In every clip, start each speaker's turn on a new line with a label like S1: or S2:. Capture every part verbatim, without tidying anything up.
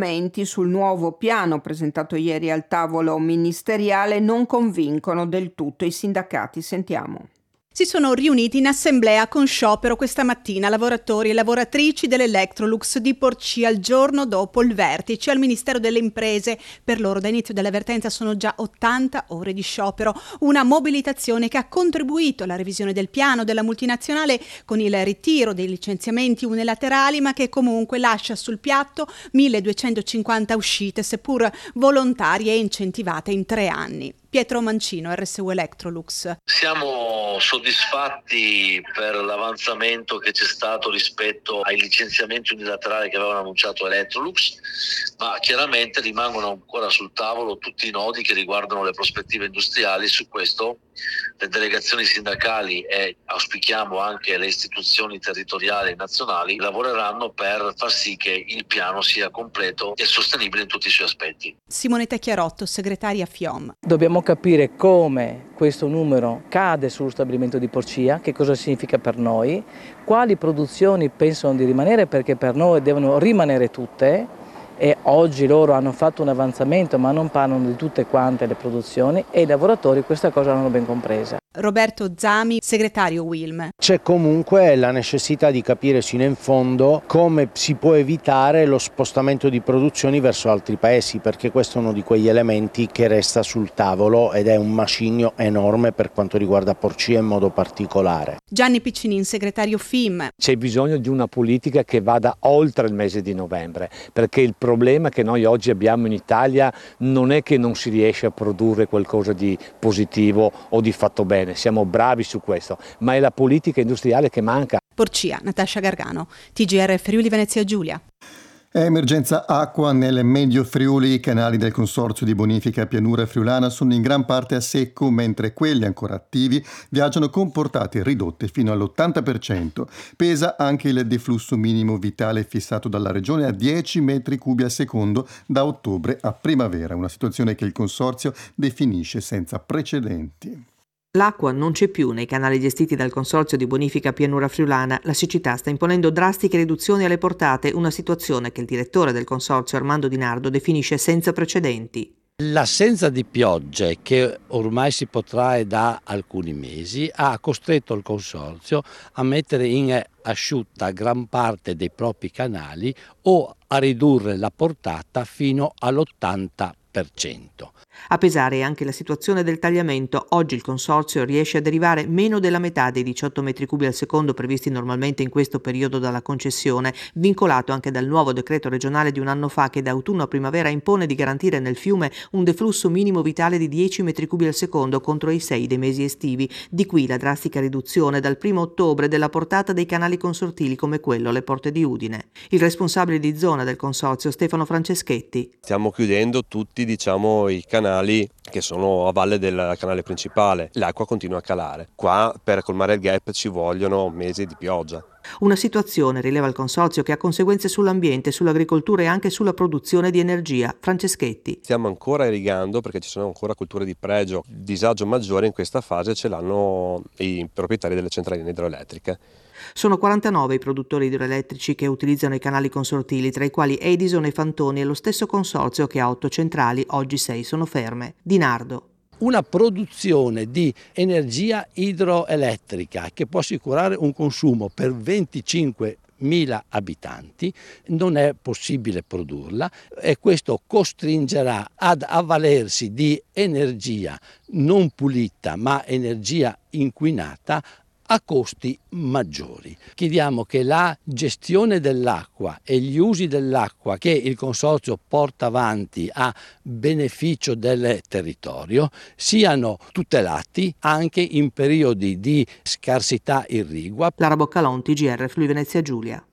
S1: commenti sul nuovo piano presentato ieri al tavolo ministeriale non convincono del tutto i sindacati. Sentiamo.
S2: Si sono riuniti in assemblea con sciopero questa mattina lavoratori e lavoratrici dell'Electrolux di Porcia il giorno dopo il vertice al Ministero delle Imprese. Per loro da inizio dell'avvertenza sono già ottanta ore di sciopero, una mobilitazione che ha contribuito alla revisione del piano della multinazionale con il ritiro dei licenziamenti unilaterali, ma che comunque lascia sul piatto milleduecentocinquanta uscite, seppur volontarie e incentivate in tre anni. Pietro Mancino, R S U Electrolux.
S3: Siamo soddisfatti per l'avanzamento che c'è stato rispetto ai licenziamenti unilaterali che avevano annunciato Electrolux, ma chiaramente rimangono ancora sul tavolo tutti i nodi che riguardano le prospettive industriali. Su questo le delegazioni sindacali e auspichiamo anche le istituzioni territoriali e nazionali lavoreranno per far sì che il piano sia completo e sostenibile in tutti i suoi aspetti.
S2: Simonetta Chiarotto, segretaria F I O M.
S4: Dobbiamo capire come questo numero cade sullo stabilimento di Porcia, che cosa significa per noi, quali produzioni pensano di rimanere, perché per noi devono rimanere tutte. E oggi loro hanno fatto un avanzamento ma non parlano di tutte quante le produzioni e i lavoratori questa cosa l'hanno ben compresa.
S2: Roberto Zami, segretario W I L M.
S5: C'è comunque la necessità di capire sino in fondo come si può evitare lo spostamento di produzioni verso altri paesi, perché questo è uno di quegli elementi che resta sul tavolo ed è un macigno enorme per quanto riguarda Porcia in modo particolare.
S2: Gianni Piccinin, segretario F I M.
S6: C'è bisogno di una politica che vada oltre il mese di novembre, perché il problema che noi oggi abbiamo in Italia non è che non si riesce a produrre qualcosa di positivo o di fatto bene. Siamo bravi su questo, ma è la politica industriale che manca.
S2: Porcia, Natascia Gargano, T G R Friuli Venezia Giulia.
S7: È emergenza acqua nel Medio Friuli. I canali del Consorzio di Bonifica Pianura Friulana sono in gran parte a secco, mentre quelli ancora attivi viaggiano con portate ridotte fino all'ottanta per cento. Pesa anche il deflusso minimo vitale fissato dalla Regione a dieci metri cubi al secondo da ottobre a primavera, una situazione che il Consorzio definisce senza precedenti.
S8: L'acqua non c'è più nei canali gestiti dal Consorzio di Bonifica Pianura Friulana. La siccità sta imponendo drastiche riduzioni alle portate, una situazione che il direttore del Consorzio Armando Di Nardo definisce senza precedenti.
S9: L'assenza di piogge, che ormai si protrae da alcuni mesi, ha costretto il Consorzio a mettere in asciutta gran parte dei propri canali o a ridurre la portata fino all'ottanta per cento.
S8: A pesare anche la situazione del tagliamento. Oggi il Consorzio riesce a derivare meno della metà dei diciotto metri cubi al secondo previsti normalmente in questo periodo dalla concessione, vincolato anche dal nuovo decreto regionale di un anno fa che da autunno a primavera impone di garantire nel fiume un deflusso minimo vitale di dieci metri cubi al secondo contro i sei dei mesi estivi. Di qui la drastica riduzione dal primo ottobre della portata dei canali consortili come quello alle Porte di Udine. Il responsabile di zona del Consorzio, Stefano Franceschetti.
S10: Stiamo chiudendo tutti, diciamo, i canali che sono a valle del canale principale. L'acqua continua a calare. Qua per colmare il gap ci vogliono mesi di pioggia.
S8: Una situazione, rileva il Consorzio, che ha conseguenze sull'ambiente, sull'agricoltura e anche sulla produzione di energia. Franceschetti.
S10: Stiamo ancora irrigando perché ci sono ancora colture di pregio. Il disagio maggiore in questa fase ce l'hanno i proprietari delle centraline idroelettriche.
S8: Sono quarantanove i produttori idroelettrici che utilizzano i canali consortili, tra i quali Edison e Fantoni e lo stesso Consorzio che ha otto centrali, oggi sei sono ferme. Di Nardo.
S9: Una produzione di energia idroelettrica che può assicurare un consumo per venticinquemila abitanti, non è possibile produrla e questo costringerà ad avvalersi di energia non pulita ma energia inquinata a costi maggiori. Chiediamo che la gestione dell'acqua e gli usi dell'acqua che il Consorzio porta avanti a beneficio del territorio siano tutelati anche in periodi di scarsità irrigua.
S8: Lara Boccalon, T G R Friuli Venezia Giulia.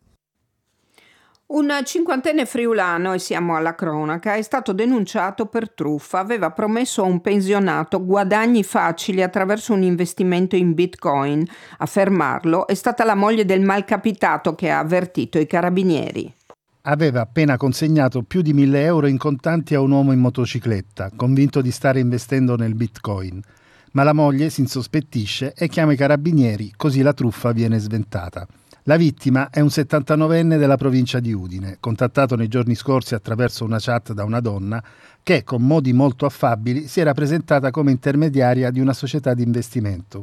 S1: Un cinquantenne friulano, e siamo alla cronaca, è stato denunciato per truffa. Aveva promesso a un pensionato guadagni facili attraverso un investimento in Bitcoin. A fermarlo è stata la moglie del malcapitato che ha avvertito i carabinieri.
S11: Aveva appena consegnato più di mille euro in contanti a un uomo in motocicletta, convinto di stare investendo nel Bitcoin. Ma la moglie si insospettisce e chiama i carabinieri, così la truffa viene sventata. La vittima è un settantanovenne della provincia di Udine, contattato nei giorni scorsi attraverso una chat da una donna che, con modi molto affabili, si era presentata come intermediaria di una società di investimento.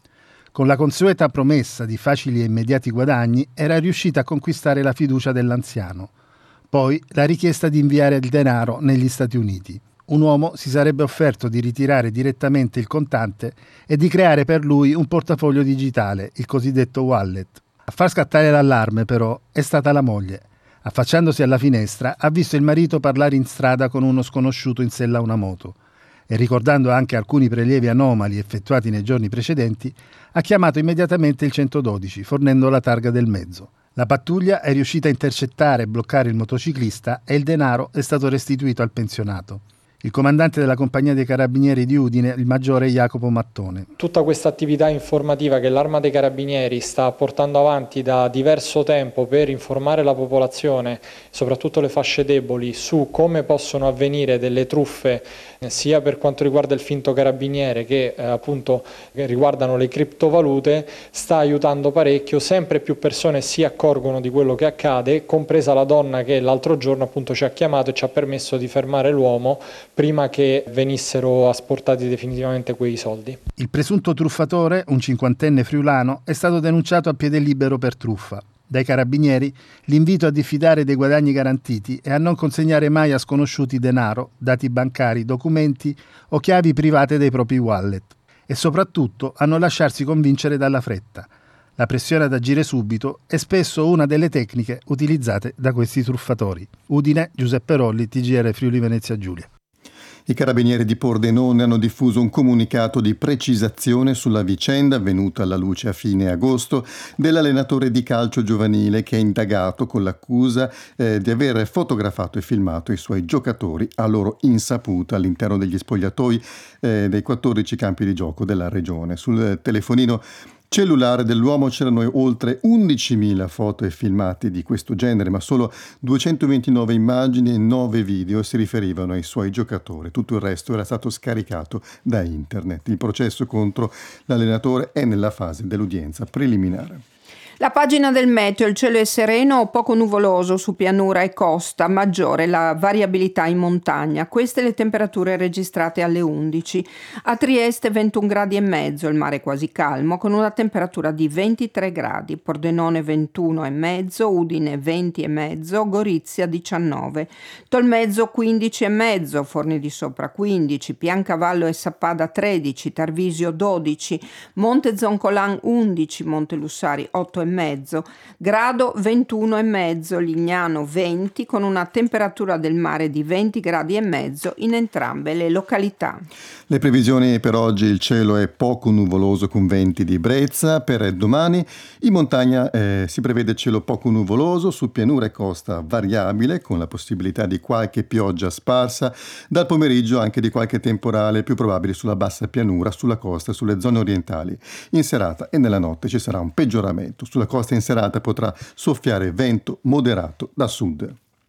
S11: Con la consueta promessa di facili e immediati guadagni, era riuscita a conquistare la fiducia dell'anziano. Poi la richiesta di inviare il denaro negli Stati Uniti. Un uomo si sarebbe offerto di ritirare direttamente il contante e di creare per lui un portafoglio digitale, il cosiddetto wallet. A far scattare l'allarme, però, è stata la moglie. Affacciandosi alla finestra, ha visto il marito parlare in strada con uno sconosciuto in sella a una moto e, ricordando anche alcuni prelievi anomali effettuati nei giorni precedenti, ha chiamato immediatamente il centododici, fornendo la targa del mezzo. La pattuglia è riuscita a intercettare e bloccare il motociclista e il denaro è stato restituito al pensionato. Il comandante della compagnia dei carabinieri di Udine, il maggiore Jacopo Mattone.
S12: Tutta questa attività informativa che l'Arma dei Carabinieri sta portando avanti da diverso tempo per informare la popolazione, soprattutto le fasce deboli, su come possono avvenire delle truffe sia per quanto riguarda il finto carabiniere che eh, appunto che riguardano le criptovalute, sta aiutando parecchio. Sempre più persone si accorgono di quello che accade, compresa la donna che l'altro giorno appunto ci ha chiamato e ci ha permesso di fermare l'uomo prima che venissero asportati definitivamente quei soldi.
S11: Il presunto truffatore, un cinquantenne friulano, è stato denunciato a piede libero per truffa. Dai carabinieri l'invito a diffidare dei guadagni garantiti e a non consegnare mai a sconosciuti denaro, dati bancari, documenti o chiavi private dei propri wallet. E soprattutto a non lasciarsi convincere dalla fretta. La pressione ad agire subito è spesso una delle tecniche utilizzate da questi truffatori. Udine, Giuseppe Rolli, T G R Friuli Venezia Giulia.
S7: I carabinieri di Pordenone hanno diffuso un comunicato di precisazione sulla vicenda venuta alla luce a fine agosto dell'allenatore di calcio giovanile che è indagato con l'accusa eh, di aver fotografato e filmato i suoi giocatori a loro insaputa all'interno degli spogliatoi eh, dei quattordici campi di gioco della regione. Sul telefonino cellulare dell'uomo c'erano oltre undicimila foto e filmati di questo genere, ma solo duecentoventinove immagini e nove video si riferivano ai suoi giocatori. Tutto il resto era stato scaricato da internet. Il processo contro l'allenatore è nella fase dell'udienza preliminare.
S1: La pagina del meteo: il cielo è sereno o poco nuvoloso su pianura e costa, maggiore la variabilità in montagna. Queste le temperature registrate alle undici. A Trieste ventuno gradi e mezzo, il mare quasi calmo, con una temperatura di ventitré gradi. Pordenone ventuno e mezzo, Udine venti e mezzo, Gorizia diciannove. Tolmezzo quindici e mezzo, Forni di Sopra quindici, Piancavallo e Sappada tredici, Tarvisio dodici, Monte Zoncolan undici, Monte Lussari otto e mezzo, Grado ventuno e mezzo, Lignano venti, con una temperatura del mare di venti gradi e mezzo in entrambe le località.
S7: Le previsioni per oggi: il cielo è poco nuvoloso con venti di brezza. Per domani in montagna eh, si prevede cielo poco nuvoloso, su pianura e costa variabile con la possibilità di qualche pioggia sparsa, dal pomeriggio anche di qualche temporale, più probabile sulla bassa pianura, sulla costa e sulle zone orientali. In serata e nella notte ci sarà un peggioramento. Sulla costa in serata potrà soffiare vento moderato da sud.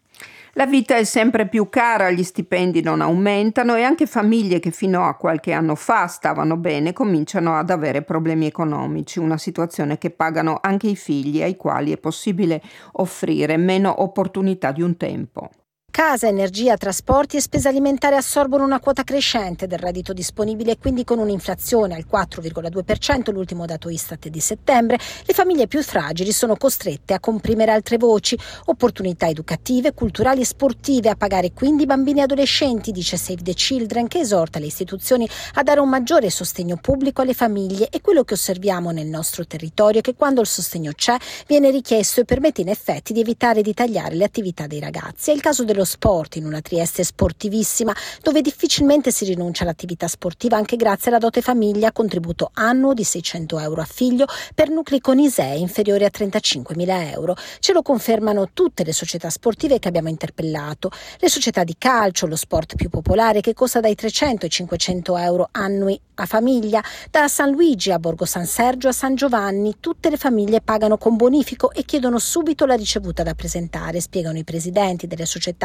S1: La vita è sempre più cara, gli stipendi non aumentano e anche famiglie che fino a qualche anno fa stavano bene cominciano ad avere problemi economici, una situazione che pagano anche i figli, ai quali è possibile offrire meno opportunità di un tempo.
S13: Casa, energia, trasporti e spesa alimentare assorbono una quota crescente del reddito disponibile e quindi con un'inflazione al quattro virgola due per cento, l'ultimo dato Istat di settembre, le famiglie più fragili sono costrette a comprimere altre voci, opportunità educative, culturali e sportive, a pagare quindi bambini e adolescenti, dice Save the Children, che esorta le istituzioni a dare un maggiore sostegno pubblico alle famiglie. E quello che osserviamo nel nostro territorio è che quando il sostegno c'è, viene richiesto e permette in effetti di evitare di tagliare le attività dei ragazzi. È il caso dello sport, in una Trieste sportivissima dove difficilmente si rinuncia all'attività sportiva anche grazie alla dote famiglia, contributo annuo di seicento euro a figlio per nuclei con I S E E inferiori a trentacinquemila euro. Ce lo confermano tutte le società sportive che abbiamo interpellato. Le società di calcio, lo sport più popolare, che costa dai trecento ai cinquecento euro annui a famiglia. Da San Luigi a Borgo San Sergio a San Giovanni, tutte le famiglie pagano con bonifico e chiedono subito la ricevuta da presentare, spiegano i presidenti delle società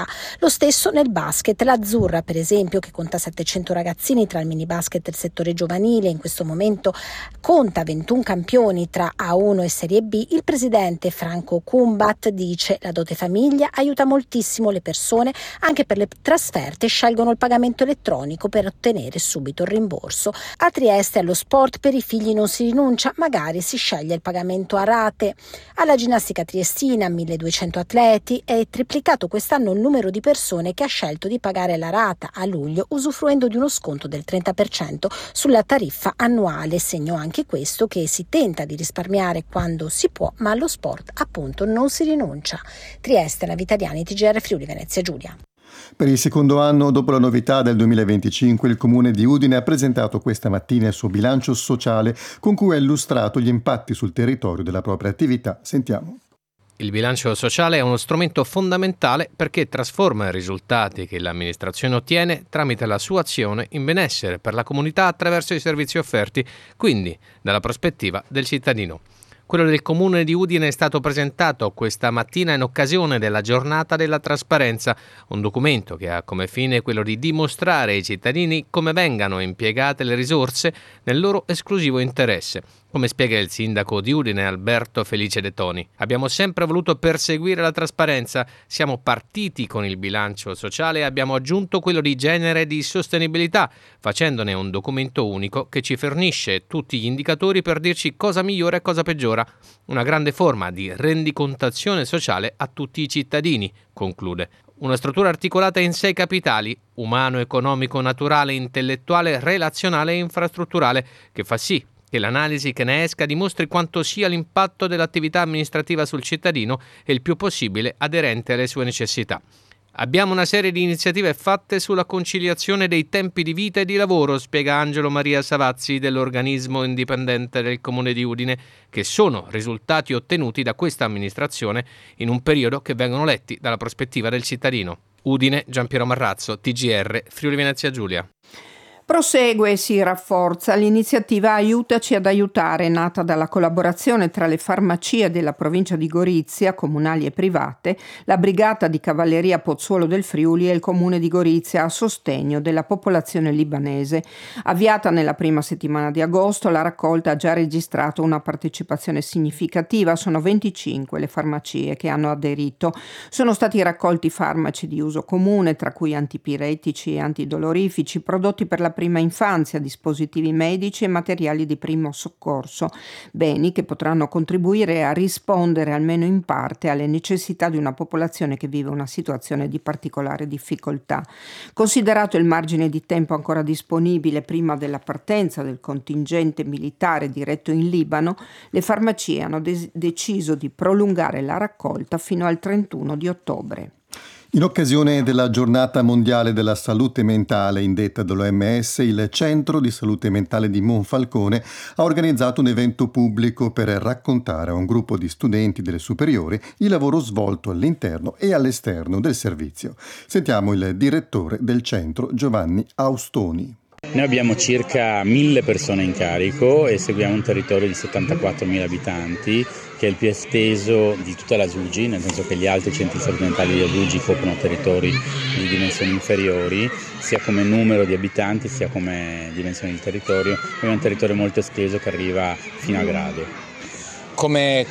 S13: Lo stesso nel basket. L'Azzurra, per esempio, che conta settecento ragazzini tra il minibasket e il settore giovanile, in questo momento conta ventuno campioni tra A uno e Serie B. Il presidente Franco Kumbat dice: la dote famiglia aiuta moltissimo le persone, anche per le trasferte scelgono il pagamento elettronico per ottenere subito il rimborso. A Trieste allo sport per i figli non si rinuncia, magari si sceglie il pagamento a rate. Alla ginnastica triestina, milleduecento atleti, è triplicato quest'anno il numero di persone che ha scelto di pagare la rata a luglio, usufruendo di uno sconto del trenta per cento sulla tariffa annuale, segno anche questo che si tenta di risparmiare quando si può, ma allo sport appunto non si rinuncia. Trieste, la Vitaliani, T G R Friuli Venezia Giulia.
S7: Per il secondo anno dopo la novità del duemilaventicinque, il Comune di Udine ha presentato questa mattina il suo bilancio sociale con cui ha illustrato gli impatti sul territorio della propria attività. Sentiamo.
S14: Il bilancio sociale è uno strumento fondamentale perché trasforma i risultati che l'amministrazione ottiene tramite la sua azione in benessere per la comunità attraverso i servizi offerti, quindi dalla prospettiva del cittadino. Quello del Comune di Udine è stato presentato questa mattina in occasione della Giornata della Trasparenza, un documento che ha come fine quello di dimostrare ai cittadini come vengano impiegate le risorse nel loro esclusivo interesse. Come spiega il sindaco di Udine Alberto Felice De Toni, abbiamo sempre voluto perseguire la trasparenza, siamo partiti con il bilancio sociale e abbiamo aggiunto quello di genere e di sostenibilità, facendone un documento unico che ci fornisce tutti gli indicatori per dirci cosa migliora e cosa peggiora. Una grande forma di rendicontazione sociale a tutti i cittadini, conclude. Una struttura articolata in sei capitali, umano, economico, naturale, intellettuale, relazionale e infrastrutturale, che fa sì che l'analisi che ne esca dimostri quanto sia l'impatto dell'attività amministrativa sul cittadino e il più possibile aderente alle sue necessità. Abbiamo una serie di iniziative fatte sulla conciliazione dei tempi di vita e di lavoro, spiega Angelo Maria Savazzi dell'organismo indipendente del Comune di Udine, che sono risultati ottenuti da questa amministrazione in un periodo che vengono letti dalla prospettiva del cittadino. Udine, Giampiero Marrazzo, T G R, Friuli Venezia Giulia.
S1: Prosegue e si rafforza l'iniziativa Aiutaci ad aiutare, nata dalla collaborazione tra le farmacie della provincia di Gorizia, comunali e private, la Brigata di Cavalleria Pozzuolo del Friuli e il Comune di Gorizia a sostegno della popolazione libanese. Avviata nella prima settimana di agosto, la raccolta ha già registrato una partecipazione significativa. Sono venticinque le farmacie che hanno aderito. Sono stati raccolti farmaci di uso comune, tra cui antipiretici e antidolorifici, prodotti per la prima infanzia, dispositivi medici e materiali di primo soccorso, beni che potranno contribuire a rispondere almeno in parte alle necessità di una popolazione che vive una situazione di particolare difficoltà. Considerato il margine di tempo ancora disponibile prima della partenza del contingente militare diretto in Libano, le farmacie hanno de- deciso di prolungare la raccolta fino al trentuno di ottobre.
S7: In occasione della Giornata Mondiale della Salute Mentale indetta dall'O M S, il Centro di Salute Mentale di Monfalcone ha organizzato un evento pubblico per raccontare a un gruppo di studenti delle superiori il lavoro svolto all'interno e all'esterno del servizio. Sentiamo il direttore del centro, Giovanni Austoni.
S15: Noi abbiamo circa mille persone in carico e seguiamo un territorio di settantaquattromila abitanti, che è il più esteso di tutta la Giugi, nel senso che gli altri centri di salute mentale di Giugi coprono territori di dimensioni inferiori, sia come numero di abitanti sia come dimensione del territorio. È un territorio molto esteso che arriva fino a Grado.
S16: Come è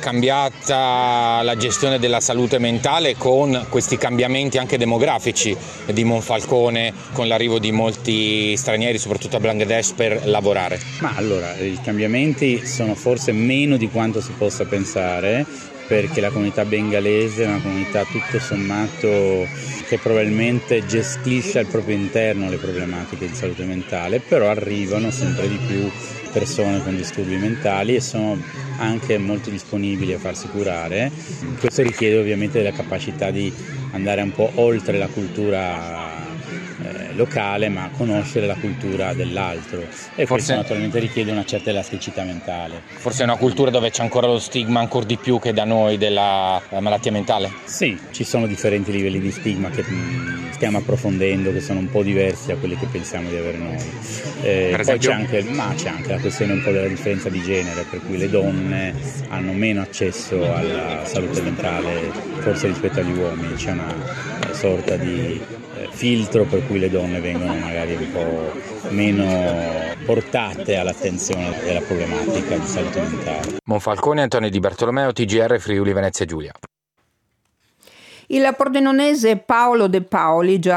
S16: cambiata la gestione della salute mentale con questi cambiamenti anche demografici di Monfalcone, con l'arrivo di molti stranieri, soprattutto a Bangladesh, per lavorare?
S15: Ma allora, i cambiamenti sono forse meno di quanto si possa pensare, perché la comunità bengalese è una comunità tutto sommato che probabilmente gestisce al proprio interno le problematiche di salute mentale, però arrivano sempre di più persone con disturbi mentali e sono anche molto disponibili a farsi curare. Questo richiede ovviamente della capacità di andare un po' oltre la cultura eh, locale, ma conoscere la cultura dell'altro, e
S16: Forse...
S15: questo naturalmente richiede una certa elasticità mentale.
S16: Forse è una cultura dove c'è ancora lo stigma ancora di più che da noi della malattia mentale?
S15: Sì, ci sono differenti livelli di stigma che mh, stiamo approfondendo, che sono un po' diversi da quelli che pensiamo di avere noi. Eh, poi c'è anche, ma c'è anche la questione un po' della differenza di genere, per cui le donne hanno meno accesso alla salute mentale forse rispetto agli uomini. C'è una sorta di eh, filtro per cui le donne vengono magari un po' meno portate all'attenzione della problematica di salute mentale.
S17: Monfalcone, Antonio Di Bartolomeo, T G R Friuli Venezia Giulia.
S1: Il pordenonese Paolo De Paoli, già